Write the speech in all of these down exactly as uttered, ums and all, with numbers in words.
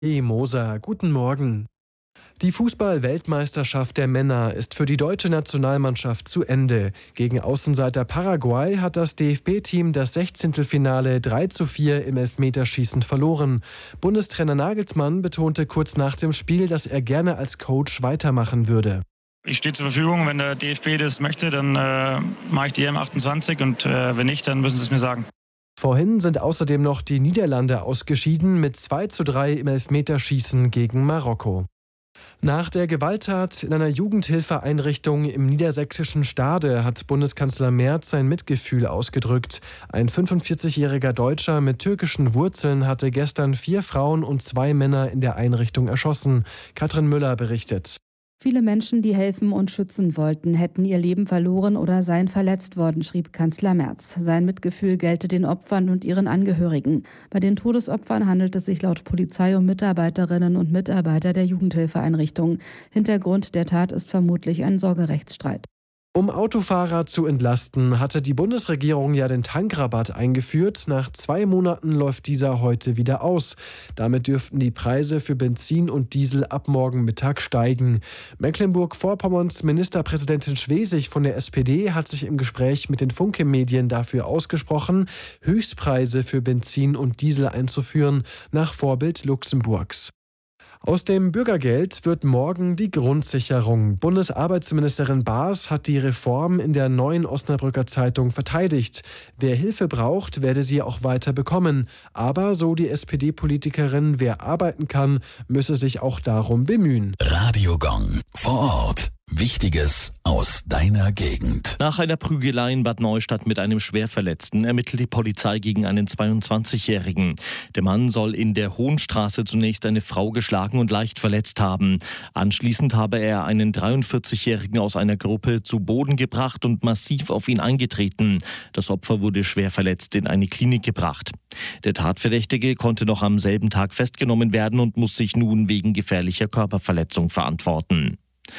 Hey Moser, guten Morgen. Die Fußball-Weltmeisterschaft der Männer ist für die deutsche Nationalmannschaft zu Ende. Gegen Außenseiter Paraguay hat das D F B-Team das Sechzehntelfinale drei zu vier im Elfmeterschießen verloren. Bundestrainer Nagelsmann betonte kurz nach dem Spiel, dass er gerne als Coach weitermachen würde. Ich stehe zur Verfügung, wenn der D F B das möchte, dann äh, mache ich die E M achtundzwanzig und äh, wenn nicht, dann müssen sie es mir sagen. Vorhin sind außerdem noch die Niederlande ausgeschieden mit zwei zu drei im Elfmeterschießen gegen Marokko. Nach der Gewalttat in einer Jugendhilfeeinrichtung im niedersächsischen Stade hat Bundeskanzler Merz sein Mitgefühl ausgedrückt. Ein fünfundvierzigjähriger Deutscher mit türkischen Wurzeln hatte gestern vier Frauen und zwei Männer in der Einrichtung erschossen. Katrin Müller berichtet. Viele Menschen, die helfen und schützen wollten, hätten ihr Leben verloren oder seien verletzt worden, schrieb Kanzler Merz. Sein Mitgefühl gelte den Opfern und ihren Angehörigen. Bei den Todesopfern handelt es sich laut Polizei um Mitarbeiterinnen und Mitarbeiter der Jugendhilfeeinrichtung. Hintergrund der Tat ist vermutlich ein Sorgerechtsstreit. Um Autofahrer zu entlasten, hatte die Bundesregierung ja den Tankrabatt eingeführt. Nach zwei Monaten läuft dieser heute wieder aus. Damit dürften die Preise für Benzin und Diesel ab morgen Mittag steigen. Mecklenburg-Vorpommerns Ministerpräsidentin Schwesig von der S P D hat sich im Gespräch mit den Funke-Medien dafür ausgesprochen, Höchstpreise für Benzin und Diesel einzuführen, nach Vorbild Luxemburgs. Aus dem Bürgergeld wird morgen die Grundsicherung. Bundesarbeitsministerin Baas hat die Reform in der Neuen Osnabrücker Zeitung verteidigt. Wer Hilfe braucht, werde sie auch weiter bekommen. Aber, so die S P D-Politikerin, wer arbeiten kann, müsse sich auch darum bemühen. Radio Gong vor Ort. Wichtiges aus deiner Gegend. Nach einer Prügelei in Bad Neustadt mit einem Schwerverletzten ermittelt die Polizei gegen einen zweiundzwanzigjährigen. Der Mann soll in der Hohenstraße zunächst eine Frau geschlagen und leicht verletzt haben. Anschließend habe er einen dreiundvierzigjährigen aus einer Gruppe zu Boden gebracht und massiv auf ihn eingetreten. Das Opfer wurde schwer verletzt in eine Klinik gebracht. Der Tatverdächtige konnte noch am selben Tag festgenommen werden und muss sich nun wegen gefährlicher Körperverletzung verantworten.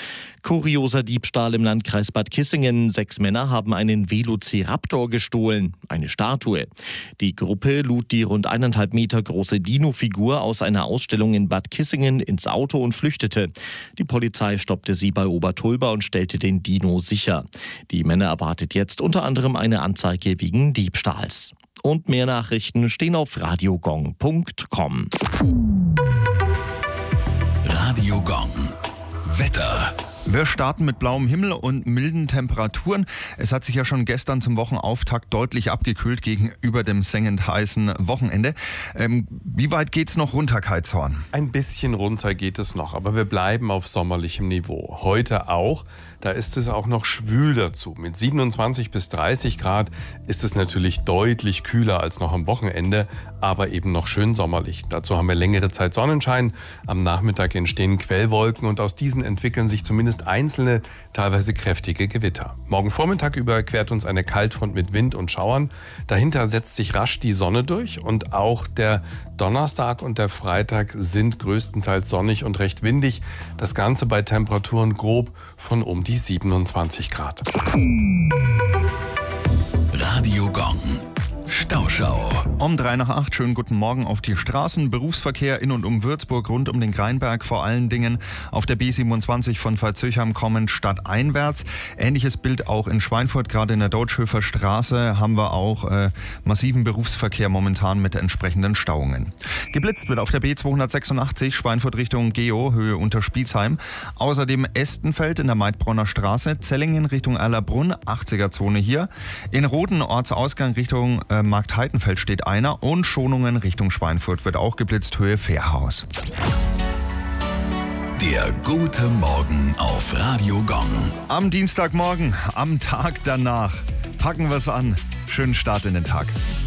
Kurioser Diebstahl im Landkreis Bad Kissingen. Sechs Männer haben einen Velociraptor gestohlen, eine Statue. Die Gruppe lud die rund eineinhalb Meter große Dino-Figur aus einer Ausstellung in Bad Kissingen ins Auto und flüchtete. Die Polizei stoppte sie bei Obertulba und stellte den Dino sicher. Die Männer erwartet jetzt unter anderem eine Anzeige wegen Diebstahls. Und mehr Nachrichten stehen auf radiogong punkt com. Radio Gong. Wetter. Wir starten mit blauem Himmel und milden Temperaturen. Es hat sich ja schon gestern zum Wochenauftakt deutlich abgekühlt gegenüber dem sengend heißen Wochenende. Ähm, wie weit geht's noch runter, Keizhorn? Ein bisschen runter geht es noch, aber wir bleiben auf sommerlichem Niveau. Heute auch. Da ist es auch noch schwül dazu. Mit siebenundzwanzig bis dreißig Grad ist es natürlich deutlich kühler als noch am Wochenende, aber eben noch schön sommerlich. Dazu haben wir längere Zeit Sonnenschein. Am Nachmittag entstehen Quellwolken und aus diesen entwickeln sich zumindest einzelne, teilweise kräftige Gewitter. Morgen Vormittag überquert uns eine Kaltfront mit Wind und Schauern. Dahinter setzt sich rasch die Sonne durch und auch der Donnerstag und der Freitag sind größtenteils sonnig und recht windig. Das Ganze bei Temperaturen grob von um die siebenundzwanzig Grad. Radio Gong. Stauschau. Um drei nach acht, schönen guten Morgen auf die Straßen. Berufsverkehr in und um Würzburg rund um den Greinberg, vor allen Dingen auf der B siebenundzwanzig von Pfalzöchheim kommend stadteinwärts. Ähnliches Bild auch in Schweinfurt, gerade in der Deutschhöfer Straße haben wir auch äh, massiven Berufsverkehr momentan mit entsprechenden Stauungen. Geblitzt wird auf der B zweihundertsechsundachtzig Schweinfurt Richtung Geo, Höhe Unterspielsheim. Außerdem Estenfeld in der Maidbronner Straße, Zellingen Richtung Erlabrunn, achtziger-Zone hier. In Roden Ortsausgang Richtung äh, Marktheitenfeld steht einer und Schonungen Richtung Schweinfurt wird auch geblitzt, Höhe Fährhaus. Der gute Morgen auf Radio Gong. Am Dienstagmorgen, am Tag danach, packen wir es an. Schönen Start in den Tag.